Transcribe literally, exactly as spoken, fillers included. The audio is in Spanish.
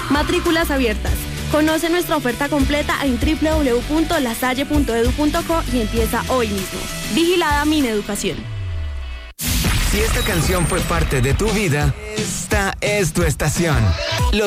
Matrículas abiertas. Conoce nuestra oferta completa en doble u doble u doble u punto lasalle punto edu punto co y empieza hoy mismo. Vigilada Mineducación. Si esta canción fue parte de tu vida, esta es tu estación. Los